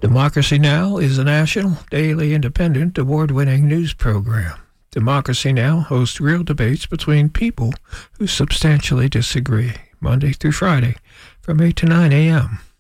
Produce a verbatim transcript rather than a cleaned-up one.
Democracy Now! Is a national, daily, independent, award-winning news program. Democracy Now! Hosts real debates between people who substantially disagree, Monday through Friday, from eight to nine a.m.